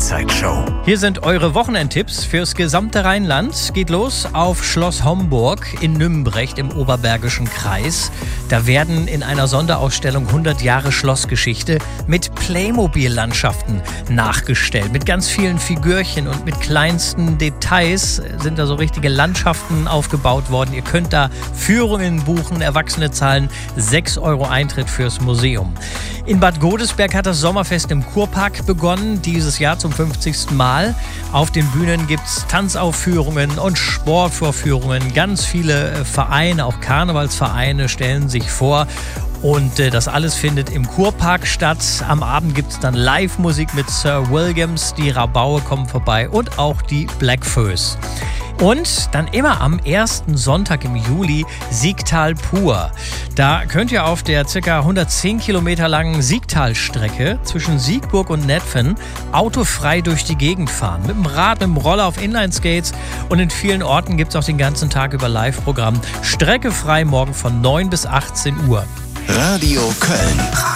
Freizeitshow. Hier sind eure Wochenendtipps fürs gesamte Rheinland. Geht los auf Schloss Homburg in Nümbrecht im Oberbergischen Kreis. Da werden in einer Sonderausstellung 100 Jahre Schlossgeschichte mit Playmobil-Landschaften nachgestellt. Mit ganz vielen Figürchen und mit kleinsten Details sind da so richtige Landschaften aufgebaut worden. Ihr könnt da Führungen buchen. Erwachsene zahlen 6 € Eintritt fürs Museum. In Bad Godesberg hat das Sommerfest im Kurpark begonnen, dieses Jahr zum 50. Mal. Auf den Bühnen gibt es Tanzaufführungen und Sportvorführungen. Ganz viele Vereine, auch Karnevalsvereine, stellen sich vor. Und das alles findet im Kurpark statt. Am Abend gibt es dann Live-Musik mit Sir Williams. Die Rabaue kommen vorbei und auch die Blackfoes. Und dann immer am ersten Sonntag im Juli Siegtal pur. Da könnt ihr auf der ca. 110 Kilometer langen Siegtalstrecke zwischen Siegburg und Netphen autofrei durch die Gegend fahren. Mit dem Rad, mit dem Roller auf Inlineskates. Und in vielen Orten gibt es auch den ganzen Tag über Live-Programm. Strecke frei morgen von 9 bis 18 Uhr. Radio Köln.